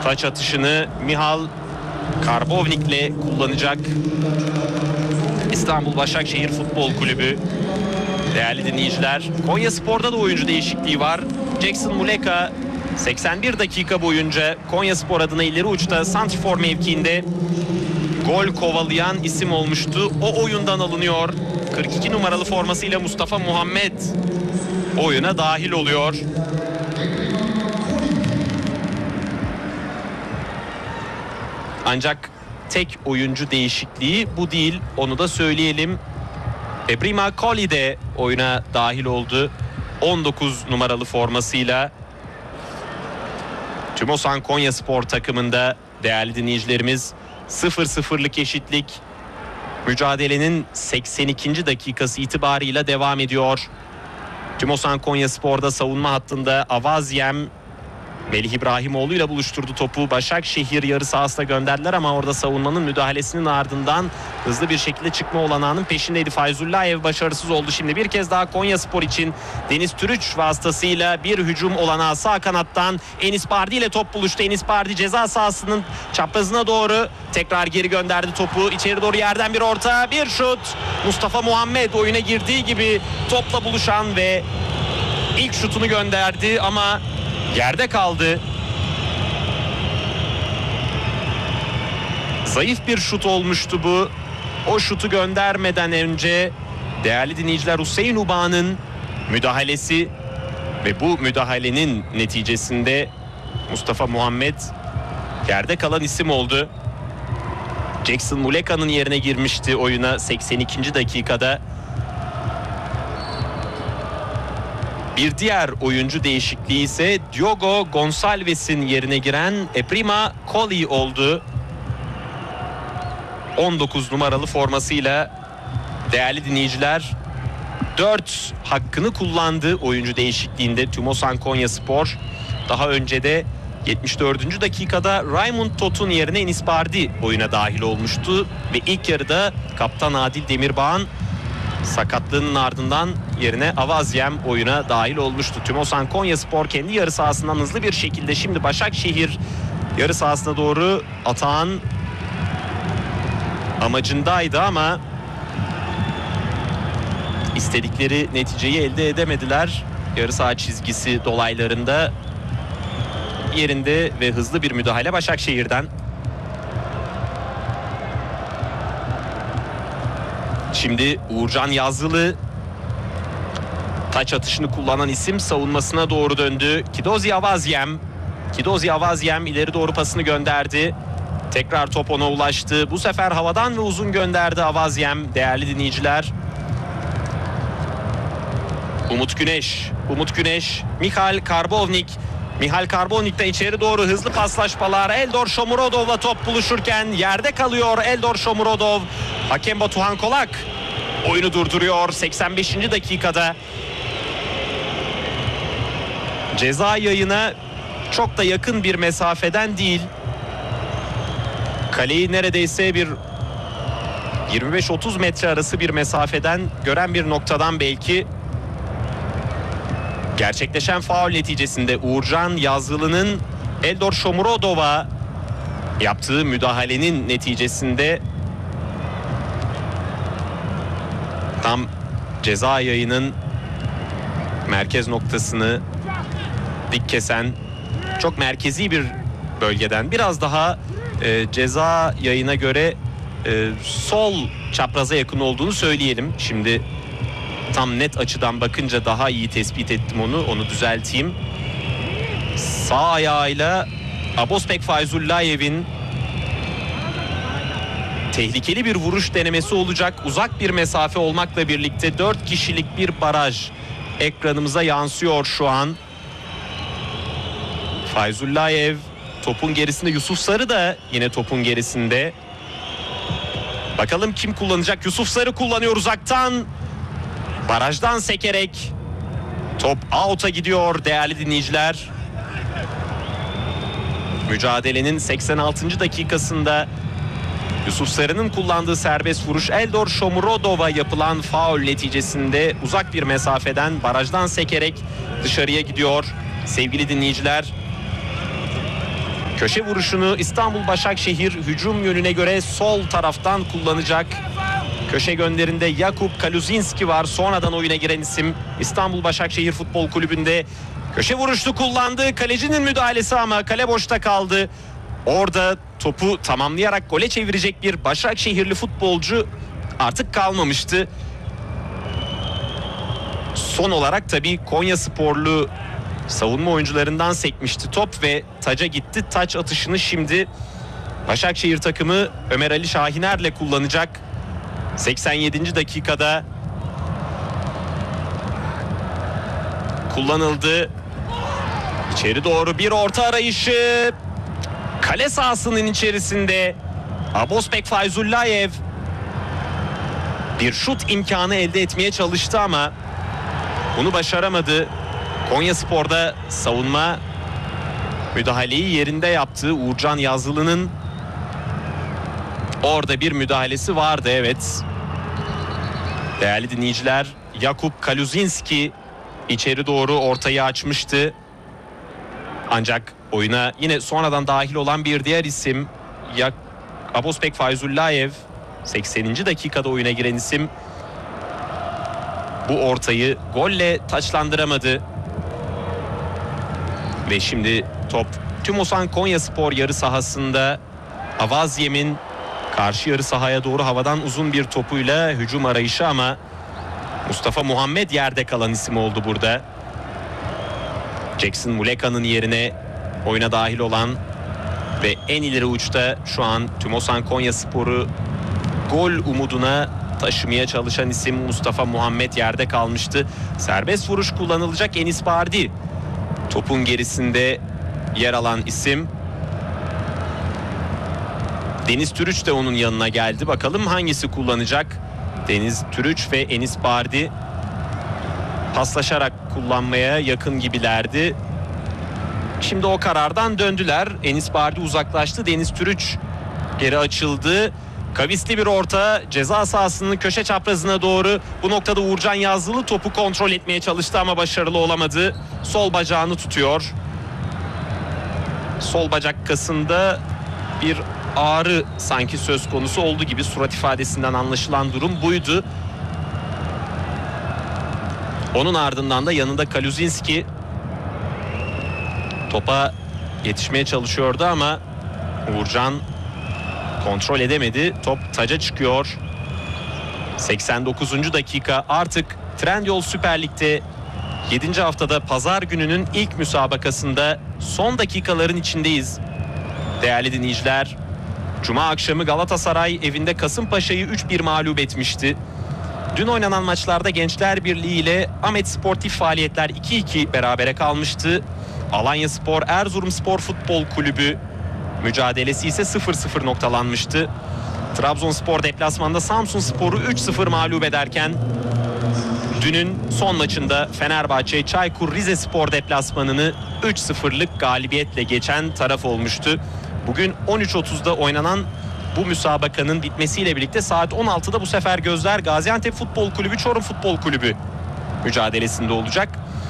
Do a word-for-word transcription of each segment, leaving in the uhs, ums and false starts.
Taç atışını Mihal Karbovnik'le kullanacak İstanbul Başakşehir Futbol Kulübü. Değerli dinleyiciler, Konyaspor'da da oyuncu değişikliği var. Jackson Muleka seksen bir dakika boyunca Konyaspor adına ileri uçta santrfor mevkiinde gol kovalayan isim olmuştu. O oyundan alınıyor. kırk iki numaralı formasıyla Mustafa Muhammed oyuna dahil oluyor. Ancak tek oyuncu değişikliği bu değil, onu da söyleyelim. Ebrima Koli de oyuna dahil oldu. on dokuz numaralı formasıyla Tümosan Konyaspor takımında değerli dinleyicilerimiz sıfır sıfırlık eşitlik mücadelenin seksen ikinci dakikası itibarıyla devam ediyor. Tümosan Konyaspor'da savunma hattında Avazyem Melih İbrahimoğlu ile buluşturdu topu. Başakşehir yarı sahasına gönderdiler ama orada savunmanın müdahalesinin ardından hızlı bir şekilde çıkma olanağının peşindeydi. Fayzullayev başarısız oldu. Şimdi bir kez daha Konyaspor için Deniz Türüç vasıtasıyla bir hücum olanağı sağ kanattan Enis Bardi ile top buluştu. Enis Bardi ceza sahasının çaprazına doğru tekrar geri gönderdi topu. İçeri doğru yerden bir orta, bir şut. Mustafa Muhammed oyuna girdiği gibi topla buluşan ve ilk şutunu gönderdi ama yerde kaldı. Zayıf bir şut olmuştu bu. O şutu göndermeden önce değerli dinleyiciler Hüseyin Uba'nın müdahalesi ve bu müdahalenin neticesinde Mustafa Muhammed yerde kalan isim oldu. Jackson Muleka'nın yerine girmişti oyuna seksen ikinci dakikada. Bir diğer oyuncu değişikliği ise Diogo Gonçalves'in yerine giren Ebrima Koli oldu. on dokuz numaralı formasıyla değerli dinleyiciler dört hakkını kullandı oyuncu değişikliğinde Tümosan Konyaspor. Daha önce de yetmiş dördüncü dakikada Raymond Tot'un yerine Enis Bardi oyuna dahil olmuştu ve ilk yarıda kaptan Adil Demirbağ'ın sakatlığının ardından yerine Avazyem oyuna dahil olmuştu. Tümosan Konyaspor kendi yarı sahasından hızlı bir şekilde şimdi Başakşehir yarı sahasına doğru atağın amacındaydı ama istedikleri neticeyi elde edemediler. Yarı saha çizgisi dolaylarında yerinde ve hızlı bir müdahale Başakşehir'den. Şimdi Uğurcan Yazılı taç atışını kullanan isim savunmasına doğru döndü. Kidozi Avazyem. Kidozi Avazyem ileri doğru pasını gönderdi. Tekrar top ona ulaştı. Bu sefer havadan ve uzun gönderdi Avazyem değerli dinleyiciler. Umut Güneş. Umut Güneş. Mihal Karbovnik. Mihal Karbovnik'ten içeri doğru hızlı paslaşmalar. Eldor Shomurodov'la top buluşurken yerde kalıyor Eldor Shomurodov. Hakem Batuhan Kolak oyunu durduruyor seksen beşinci dakikada. Ceza yayına çok da yakın bir mesafeden değil. Kaleyi neredeyse bir yirmi beş otuz metre arası bir mesafeden gören bir noktadan belki gerçekleşen faul neticesinde Uğurcan Yazılı'nın Eldor Shomurodov'a yaptığı müdahalenin neticesinde tam ceza yayının merkez noktasını dik kesen çok merkezi bir bölgeden biraz daha e, ceza yayına göre e, sol çapraza yakın olduğunu söyleyelim. Şimdi tam net açıdan bakınca daha iyi tespit ettim onu. Onu düzelteyim. Sağ ayağıyla Abospek Fayzullayev'in tehlikeli bir vuruş denemesi olacak. Uzak bir mesafe olmakla birlikte dört kişilik bir baraj ekranımıza yansıyor şu an. Fayzullayev topun gerisinde, Yusuf Sarı da yine topun gerisinde. Bakalım kim kullanacak? Yusuf Sarı kullanıyor uzaktan. Barajdan sekerek top out'a gidiyor değerli dinleyiciler. Mücadelenin seksen altıncı dakikasında Yusuf Sarı'nın kullandığı serbest vuruş Eldor Shomurodov'a yapılan faul neticesinde uzak bir mesafeden barajdan sekerek dışarıya gidiyor. Sevgili dinleyiciler, Köşe vuruşunu İstanbul Başakşehir hücum yönüne göre sol taraftan kullanacak. Köşe gönderinde Jakub Kaluzinski var. Sonradan oyuna giren isim İstanbul Başakşehir Futbol Kulübü'nde. Köşe vuruşlu kullandı. Kalecinin müdahalesi ama kale boşta kaldı. Orada topu tamamlayarak gole çevirecek bir Başakşehirli futbolcu artık kalmamıştı. Son olarak tabii Konyasporlu savunma oyuncularından sekmişti top ve taca gitti. Taç atışını şimdi Başakşehir takımı Ömer Ali Şahiner'le kullanacak. seksen yedinci dakikada kullanıldı. İçeri doğru bir orta arayışı. Kale sahasının içerisinde Abosbek Fayzullayev bir şut imkanı elde etmeye çalıştı ama bunu başaramadı. Konyaspor'da savunma müdahaleyi yerinde yaptı. Uğurcan Yazılı'nın orada bir müdahalesi vardı, evet. Değerli dinleyiciler, Jakub Kaluzinski içeri doğru ortayı açmıştı. Ancak oyuna yine sonradan dahil olan bir diğer isim Yak Abosbek Fayzullayev, sekseninci dakikada oyuna giren isim, bu ortayı golle taçlandıramadı. Ve şimdi top Tümosan Konyaspor yarı sahasında. Avazyem'in karşı yarı sahaya doğru havadan uzun bir topuyla hücum arayışı ama Mustafa Muhammed yerde kalan isim oldu burada. Jackson Muleka'nın yerine oyuna dahil olan ve en ileri uçta şu an Tümosan Konyaspor'u gol umuduna taşımaya çalışan isim Mustafa Muhammed yerde kalmıştı. Serbest vuruş kullanılacak. Enis Bardi topun gerisinde yer alan isim. Deniz Türüç de onun yanına geldi. Bakalım hangisi kullanacak? Deniz Türüç ve Enis Bardi paslaşarak kullanmaya yakın gibilerdi. Şimdi o karardan döndüler. Enis Bardi uzaklaştı. Deniz Türüç geri açıldı. Kavisli bir orta ceza sahasının köşe çaprazına doğru. Bu noktada Uğurcan Yazılı topu kontrol etmeye çalıştı ama başarılı olamadı. Sol bacağını tutuyor. Sol bacak kasında bir ağrı sanki söz konusu olduğu gibi, surat ifadesinden anlaşılan durum buydu. Onun ardından da yanında Kaluzinski topa yetişmeye çalışıyordu ama Uğurcan kontrol edemedi. Top taca çıkıyor. seksen dokuzuncu dakika, artık Trendyol Süper Lig'de yedinci haftada pazar gününün ilk müsabakasında son dakikaların içindeyiz. Değerli dinleyiciler, Cuma akşamı Galatasaray evinde Kasımpaşa'yı üç bir mağlup etmişti. Dün oynanan maçlarda Gençler Birliği ile Ahmet Sportif Faaliyetler iki iki berabere kalmıştı. Alanyaspor Erzurumspor Futbol Kulübü mücadelesi ise sıfır sıfır noktalanmıştı. Trabzonspor deplasmanda Samsunspor'u üç sıfır mağlup ederken dünün son maçında Fenerbahçe Çaykur Rizespor deplasmanını üç sıfırlık galibiyetle geçen taraf olmuştu. Bugün on üç otuzda oynanan bu müsabakanın bitmesiyle birlikte saat on altıda bu sefer gözler Gaziantep Futbol Kulübü Çorum Futbol Kulübü mücadelesinde olacak.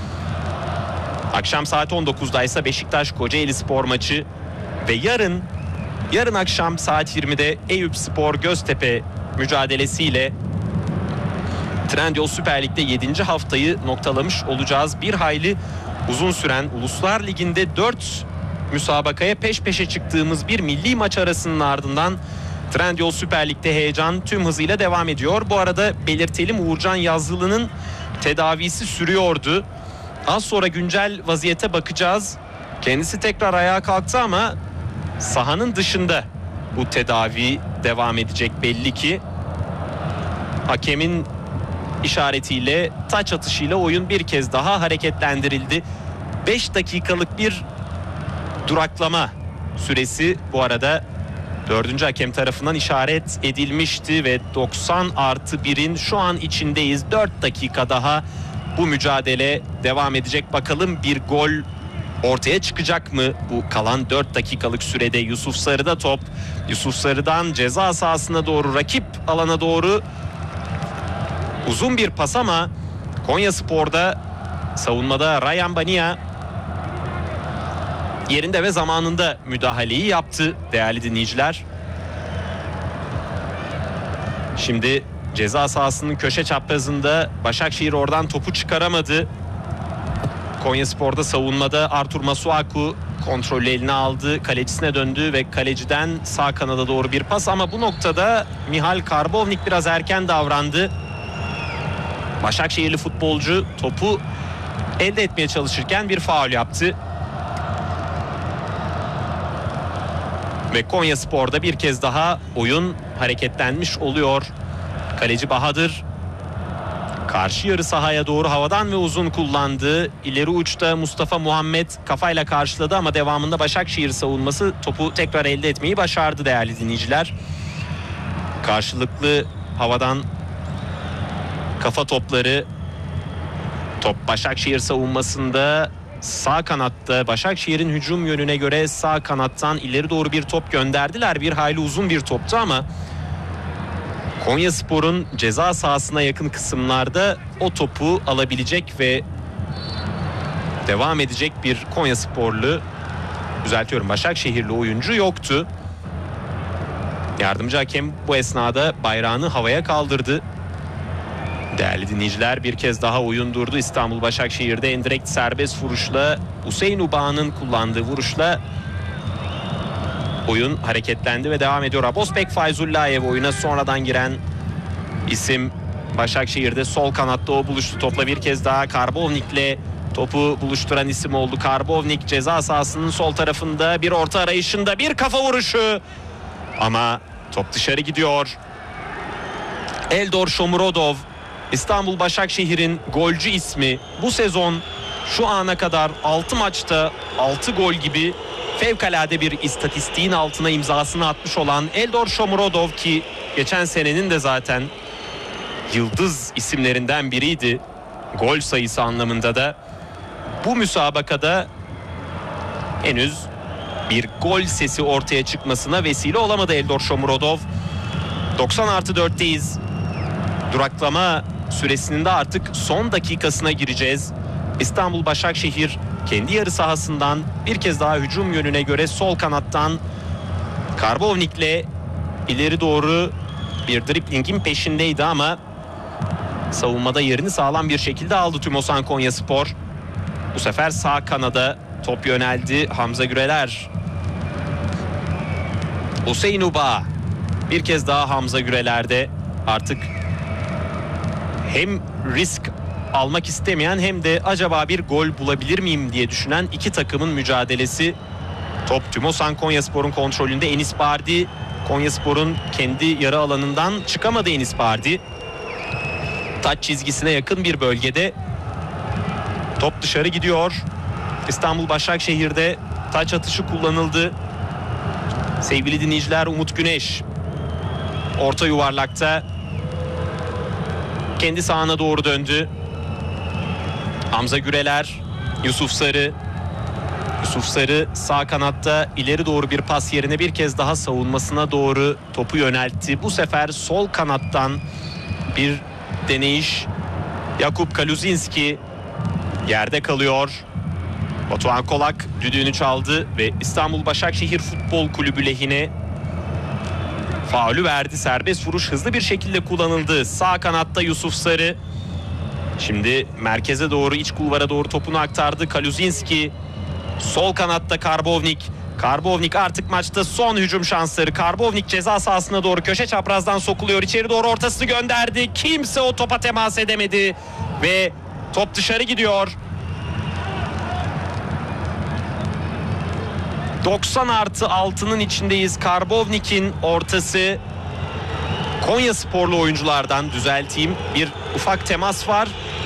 Akşam saat on dokuzda ise Beşiktaş Kocaelispor maçı ve yarın yarın akşam saat yirmide Eyüpspor Göztepe mücadelesiyle Trendyol Süper Lig'de yedinci haftayı noktalamış olacağız. Bir hayli uzun süren Uluslar Ligi'nde dört müsabakaya peş peşe çıktığımız bir milli maç arasının ardından Trendyol Süper Lig'de heyecan tüm hızıyla devam ediyor. Bu arada belirtelim, Uğurcan Yazılı'nın tedavisi sürüyordu. Az sonra güncel vaziyete bakacağız. Kendisi tekrar ayağa kalktı ama sahanın dışında bu tedavi devam edecek belli ki. Hakemin işaretiyle, taç atışıyla oyun bir kez daha hareketlendirildi. beş dakikalık bir duraklama süresi bu arada dördüncü hakem tarafından işaret edilmişti ve doksan artı birin şu an içindeyiz. dört dakika daha bu mücadele devam edecek. Bakalım bir gol ortaya çıkacak mı bu kalan dört dakikalık sürede? Yusuf Sarı'da top. Yusuf Sarı'dan ceza sahasına doğru, rakip alana doğru uzun bir pas ama Konyaspor'da savunmada Ryan Bania yerinde ve zamanında müdahaleyi yaptı değerli dinleyiciler. Şimdi ceza sahasının köşe çaprazında Başakşehir oradan topu çıkaramadı. Konyaspor'da savunmada Artur Masuaku kontrolü eline aldı. Kalecisine döndü ve kaleciden sağ kanada doğru bir pas. Ama bu noktada Mihal Karbovnik biraz erken davrandı. Başakşehirli futbolcu topu elde etmeye çalışırken bir faul yaptı. Ve Konyaspor'da bir kez daha oyun hareketlenmiş oluyor. Kaleci Bahadır karşı yarı sahaya doğru havadan ve uzun kullandı. İleri uçta Mustafa Muhammed kafayla karşıladı ama devamında Başakşehir savunması topu tekrar elde etmeyi başardı değerli dinleyiciler. Karşılıklı havadan kafa topları. Top Başakşehir savunmasında sağ kanatta. Başakşehir'in hücum yönüne göre sağ kanattan ileri doğru bir top gönderdiler. Bir hayli uzun bir toptu ama Konyaspor'un ceza sahasına yakın kısımlarda o topu alabilecek ve devam edecek bir Konyasporlu, düzeltiyorum, Başakşehirli oyuncu yoktu. Yardımcı hakem bu esnada bayrağını havaya kaldırdı. Değerli dinleyiciler, bir kez daha oyun durdu. İstanbul Başakşehir'de endirekt serbest vuruşla, Hüseyin Ubağ'ın kullandığı vuruşla oyun hareketlendi ve devam ediyor. Abosbek Fayzullayev oyuna sonradan giren isim. Başakşehir'de sol kanatta o buluştu topla bir kez daha. Karbovnik'le topu buluşturan isim oldu. Karbovnik ceza sahasının sol tarafında bir orta arayışında bir kafa vuruşu. Ama top dışarı gidiyor. Eldor Shomurodov, İstanbul Başakşehir'in golcü ismi. Bu sezon şu ana kadar altı maçta altı gol gibi fevkalade bir istatistiğin altına imzasını atmış olan Eldor Shomurodov, ki geçen senenin de zaten yıldız isimlerinden biriydi. Gol sayısı anlamında da bu müsabakada henüz bir gol sesi ortaya çıkmasına vesile olamadı Eldor Shomurodov. doksan artı dörtteyiz. Duraklama süresinin de artık son dakikasına gireceğiz. İstanbul Başakşehir kendi yarı sahasından bir kez daha hücum yönüne göre sol kanattan Karbovnik'le ileri doğru bir driblingin peşindeydi ama savunmada yerini sağlam bir şekilde aldı Tümosan Konyaspor. Bu sefer sağ kanada top yöneldi. Hamza Güreler, Hüseyin Ubağ, bir kez daha Hamza Güreler'de. Artık hem risk almak istemeyen hem de acaba bir gol bulabilir miyim diye düşünen iki takımın mücadelesi. Top Tümosan Konyaspor'un kontrolünde. Enis Bardi, Konyaspor'un kendi yarı alanından çıkamadı Enis Bardi. Taç çizgisine yakın bir bölgede top dışarı gidiyor. İstanbul Başakşehir'de taç atışı kullanıldı. Sevgili dinleyiciler, Umut Güneş orta yuvarlakta kendi sahana doğru döndü. Hamza Güreler, Yusuf Sarı. Yusuf Sarı sağ kanatta ileri doğru bir pas yerine bir kez daha savunmasına doğru topu yöneltti. Bu sefer sol kanattan bir deneyiş. Jakub Kaluzinski yerde kalıyor. Batuhan Kolak düdüğünü çaldı ve İstanbul Başakşehir Futbol Kulübü lehine faulü verdi. Serbest vuruş hızlı bir şekilde kullanıldı. Sağ kanatta Yusuf Sarı. Şimdi merkeze doğru, iç kulvara doğru topunu aktardı Kaluzinski. Sol kanatta Karbovnik. Karbovnik artık maçta son hücum şansları. Karbovnik ceza sahasına doğru köşe çaprazdan sokuluyor. İçeri doğru ortasını gönderdi. Kimse o topa temas edemedi. Ve top dışarı gidiyor. doksan artı altının içindeyiz. Karbovnik'in ortası. Konyasporlu oyunculardan düzelteyim. Bir ufak temas var.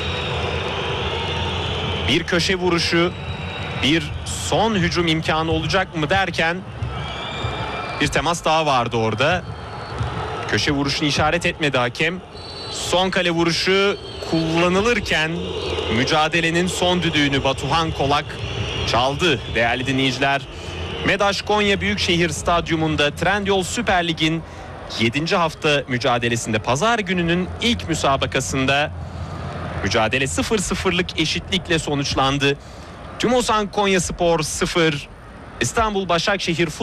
Bir köşe vuruşu, bir son hücum imkanı olacak mı derken bir temas daha vardı orada. Köşe vuruşunu işaret etmedi hakem. Son kale vuruşu kullanılırken mücadelenin son düdüğünü Batuhan Kolak çaldı değerli dinleyiciler. Medaş Konya Büyükşehir Stadyumunda Trendyol Süper Lig'in yedinci hafta mücadelesinde pazar gününün ilk müsabakasında mücadele sıfır sıfırlık eşitlikle sonuçlandı. Tümosan Konyaspor sıfır, İstanbul Başakşehir